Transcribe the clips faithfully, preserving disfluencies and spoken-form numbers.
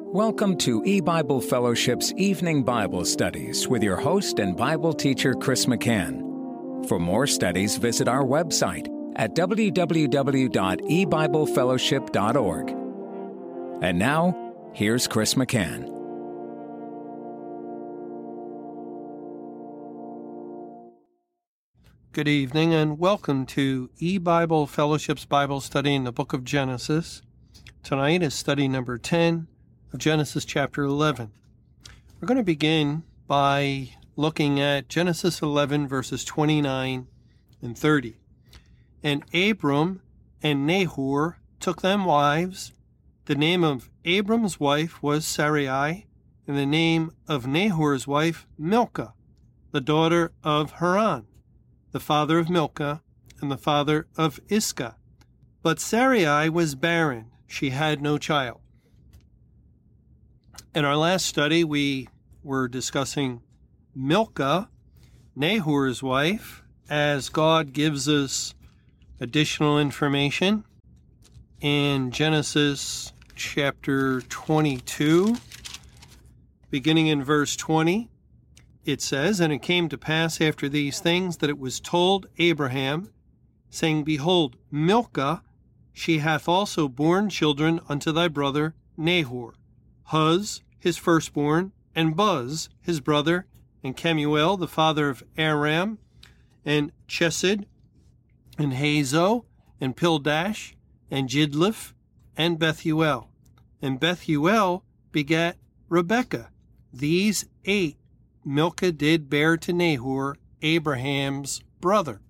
Welcome to E-Bible Fellowship's Evening Bible Studies with your host and Bible teacher, Chris McCann. For more studies, visit our website at w w w dot e bible fellowship dot org. And now, here's Chris McCann. Good evening and welcome to E-Bible Fellowship's Bible study in the book of Genesis. Tonight is study number ten of Genesis chapter eleven. We're going to begin by looking at Genesis eleven verses twenty-nine and thirty. And Abram and Nahor took them wives. The name of Abram's wife was Sarai, and the name of Nahor's wife Milcah, the daughter of Haran, the father of Milcah, and the father of Iscah. But Sarai was barren. She had no child. In our last study, we were discussing Milcah, Nahor's wife, as God gives us additional information in Genesis chapter twenty-two, beginning in verse twenty. It says, And it came to pass after these things that it was told Abraham, saying, Behold, Milcah, she hath also borne children unto thy brother Nahor, Huz, his firstborn, and Buz, his brother, and Kemuel, the father of Aram, and Chesed, and Hazo, and Pildash, and Jidlaph, and Bethuel. And Bethuel begat Rebekah. These eight Milcah did bear to Nahor, Abraham's brother.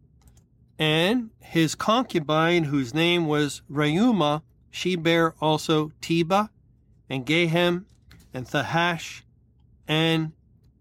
And his concubine, whose name was Reumah, she bare also Tebah, and Gahem, and Thahash, and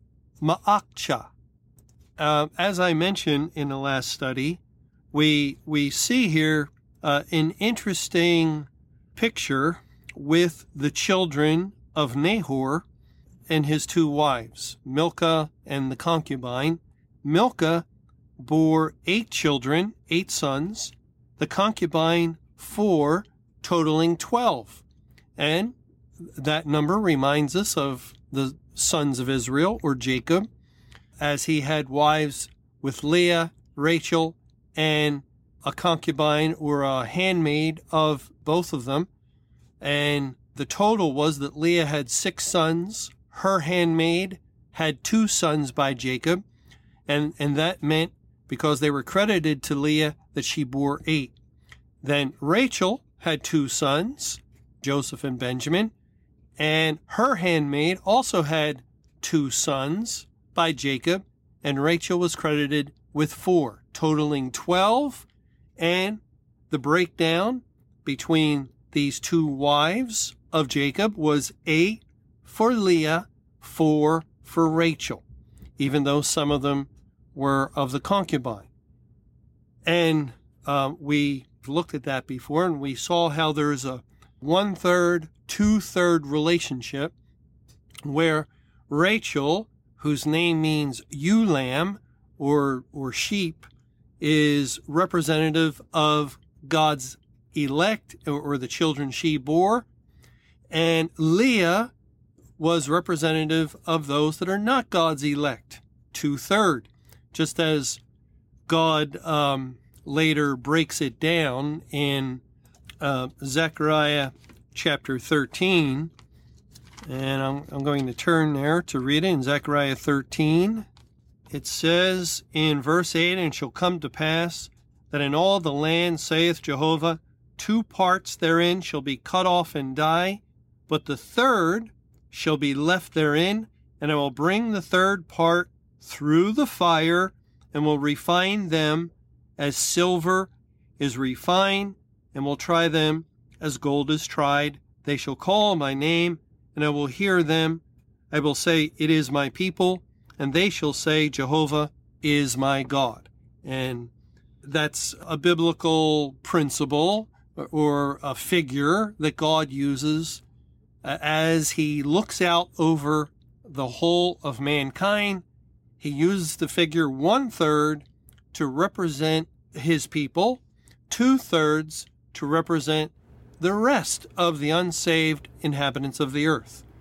Maachah. Uh, as I mentioned in the last study, we we see here uh, an interesting picture with the children of Nahor and his two wives, Milcah and the concubine. Milcah bore eight children, eight sons, the concubine four, totaling twelve. And that number reminds us of the sons of Israel, or Jacob, as he had wives with Leah, Rachel, and a concubine or a handmaid of both of them. And the total was that Leah had six sons, her handmaid had two sons by Jacob, and, and that meant, because they were credited to Leah, that she bore eight. Then Rachel had two sons, Joseph and Benjamin, and her handmaid also had two sons by Jacob, and Rachel was credited with four, totaling twelve, and the breakdown between these two wives of Jacob was eight for Leah, four for Rachel, even though some of them were of the concubine. And uh, we looked at that before, and we saw how there's a one-third, two-third relationship where Rachel, whose name means ewe lamb or, or sheep, is representative of God's elect, or, or the children she bore, and Leah was representative of those that are not God's elect, two-third, just as God um, later breaks it down in uh, Zechariah chapter thirteen, and I'm, I'm going to turn there to read it in Zechariah thirteen. It says in verse eight, And it shall come to pass that in all the land, saith Jehovah, two parts therein shall be cut off and die, but the third shall be left therein, and I will bring the third part through the fire, and will refine them as silver is refined, and will try them as gold is tried. They shall call my name, and I will hear them. I will say, It is my people, and they shall say, Jehovah is my God. And that's a biblical principle or a figure that God uses as he looks out over the whole of mankind. He uses the figure one-third to represent his people, two-thirds to represent the rest of the unsaved inhabitants of the earth.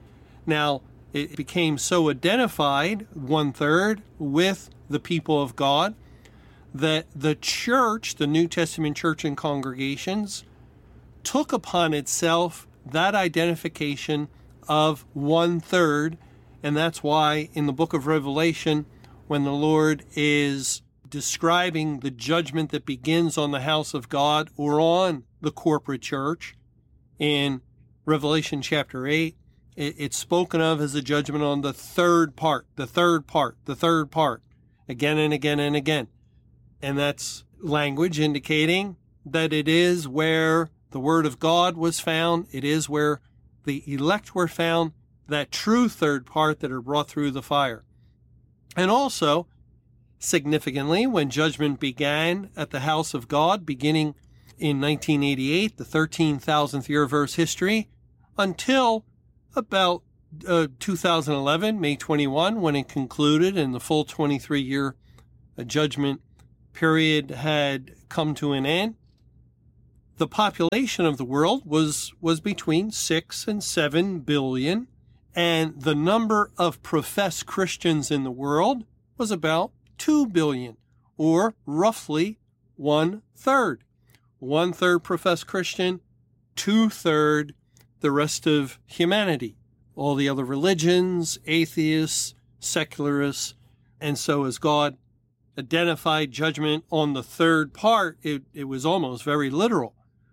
Now, it became so identified, one-third, with the people of God, that the church, the New Testament church and congregations, took upon itself that identification of one-third. And that's why in the book of Revelation, when the Lord is describing the judgment that begins on the house of God or on the corporate church, in Revelation chapter eight, it's spoken of as a judgment on the third part, the third part, the third part, again and again and again. And that's language indicating that it is where the word of God was found. It is where the elect were found, that true third part that are brought through the fire. And also, significantly, when judgment began at the house of God, beginning in nineteen eighty-eight, the thirteen thousandth year of Earth's history, until about uh, two thousand eleven, May twenty-first, when it concluded and the full twenty-three year uh, judgment period had come to an end, the population of the world was, was between six and seven billion, and the number of professed Christians in the world was about two billion, or roughly one-third. One-third professed Christian, two-third the rest of humanity, all the other religions, atheists, secularists. And so as God identified judgment on the third part, it, it was almost very literal,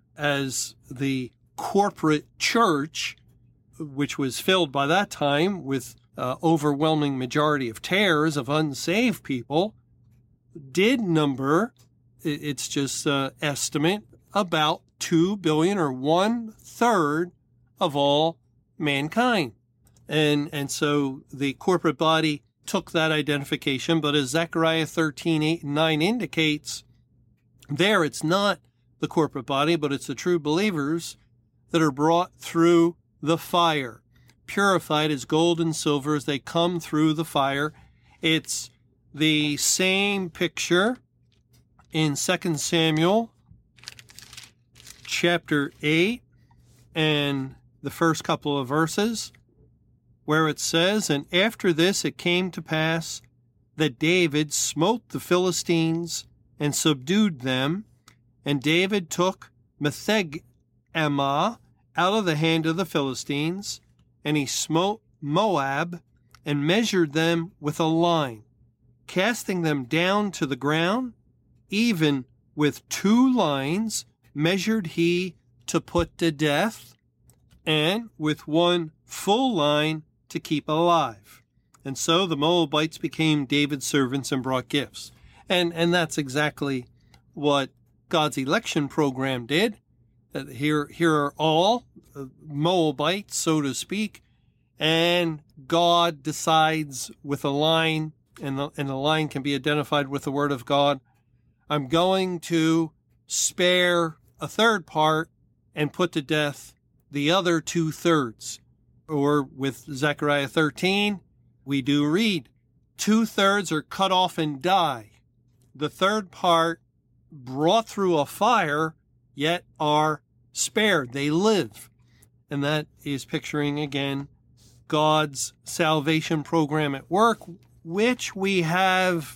as the corporate church, which was filled by that time with uh, overwhelming majority of tares, of unsaved people, did number, it's just an estimate, about two billion, or one-third of all mankind. And, and so the corporate body took that identification, but as Zechariah thirteen, eight, and nine indicates, there it's not the corporate body, but it's the true believers that are brought through the fire, purified as gold and silver as they come through the fire. It's the same picture in Second Samuel chapter eight and the first couple of verses, where it says, "And after this it came to pass that David smote the Philistines and subdued them, and David took Metheg-ammah out of the hand of the Philistines, and he smote Moab and measured them with a line, casting them down to the ground, even with two lines measured he to put to death, and with one full line to keep alive. And so the Moabites became David's servants and brought gifts." And, and that's exactly what God's election program did. Uh, here, here are all uh, Moabites, so to speak, and God decides with a line, and the, and the line can be identified with the word of God, I'm going to spare a third part and put to death the other two-thirds. Or with Zechariah thirteen, we do read, two-thirds are cut off and die. The third part brought through a fire, yet are spared. They live. And that is picturing, again, God's salvation program at work, which we have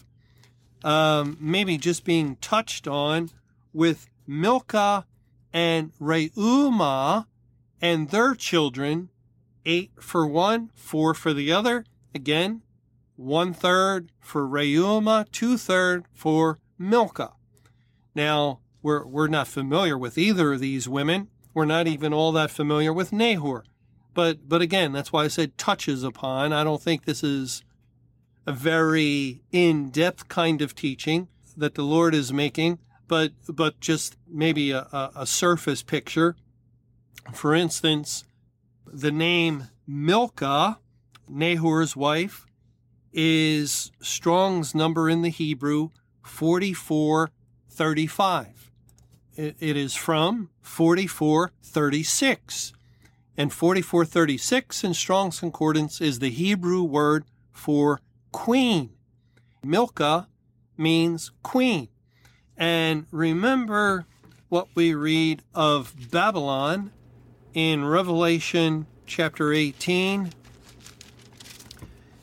um, maybe just being touched on with Milcah and Reumah and their children, eight for one, four for the other. Again, one-third for Reumah, two-third for Milcah. Now, we're, we're not familiar with either of these women. We're not even all that familiar with Nahor. But, but again, that's why I said touches upon. I don't think this is a very in-depth kind of teaching that the Lord is making, but, but just maybe a, a, a surface picture. For instance, the name Milcah, Nahor's wife, is Strong's number in the Hebrew, forty-four thirty-five. It, it is from forty-four thirty-six. And forty-four thirty-six in Strong's Concordance is the Hebrew word for queen. Milcah means queen. And remember what we read of Babylon in Revelation chapter eighteen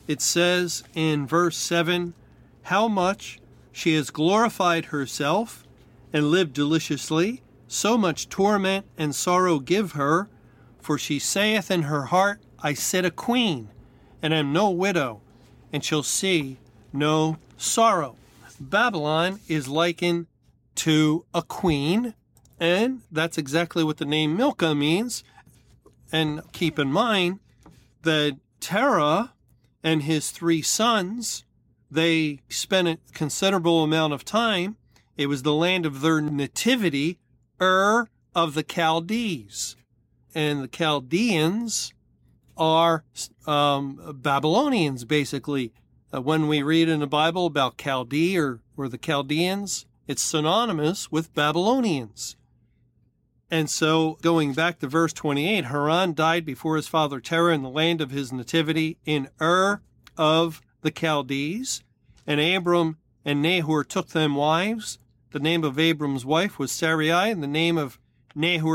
it says in verse seven, how much she has glorified herself and lived deliciously, so much torment and sorrow give her, for she saith in her heart, I sit a queen, and am no widow, and shall see no sorrow. Babylon is likened to a queen, and that's exactly what the name Milcah means. And keep in mind that Terah and his three sons, they spent a considerable amount of time. It was the land of their nativity, Ur of the Chaldees. And the Chaldeans are um, Babylonians, basically. Uh, when we read in the Bible about Chaldee or, or the Chaldeans, it's synonymous with Babylonians. And so, going back to verse twenty-eight, Haran died before his father Terah in the land of his nativity in Ur of the Chaldees. And Abram and Nahor took them wives. The name of Abram's wife was Sarai, and the name of Nahor